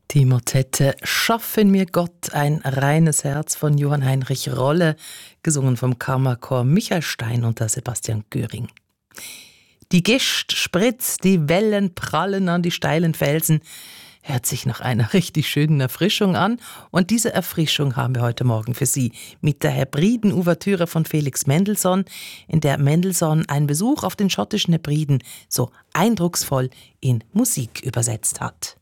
Die Motette Schaffen mir Gott, ein reines Herz von Johann Heinrich Rolle, gesungen vom Kammerchor Michael Stein unter Sebastian Göring. Die Gischt spritzt, die Wellen prallen an die steilen Felsen. Hört sich nach einer richtig schönen Erfrischung an. Und diese Erfrischung haben wir heute Morgen für Sie mit der Hebriden-Ouvertüre von Felix Mendelssohn, in der Mendelssohn einen Besuch auf den schottischen Hebriden so eindrucksvoll in Musik übersetzt hat.